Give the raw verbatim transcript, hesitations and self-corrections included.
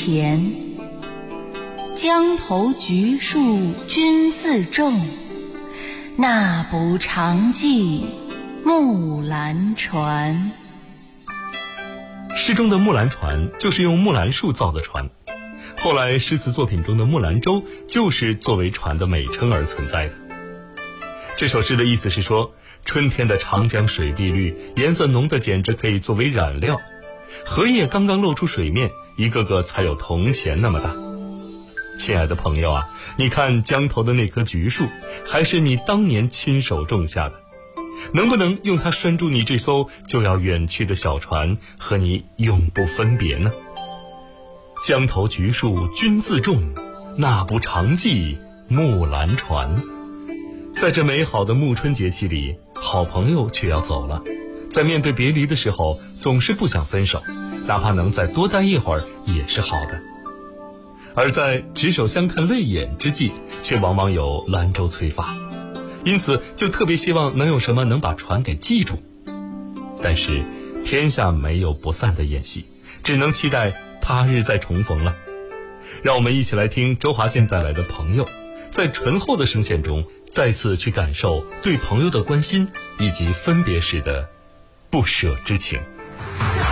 前。江头橘树君自种，那不常记木兰船。 诗中的木兰船就是用木兰树造的船，后来诗词作品中的木兰舟就是作为船的美称而存在的。这首诗的意思是说，春天的长江水碧绿，颜色浓得简直可以作为染料，荷叶刚刚露出水面，一个个才有铜钱那么大。亲爱的朋友啊，你看江头的那棵橘树，还是你当年亲手种下的，能不能用它拴住你这艘就要远去的小船，和你永不分别呢？江头橘树君自种，那不常记木兰船。在这美好的暮春节气里，好朋友却要走了，在面对别离的时候，总是不想分手，哪怕能再多待一会儿也是好的。而在执手相看泪眼之际，却往往有兰舟催发，因此就特别希望能有什么能把船给记住。但是天下没有不散的宴席，只能期待他日再重逢了。让我们一起来听周华健带来的《朋友》，在醇厚的声线中再次去感受对朋友的关心，以及分别时的不舍之情。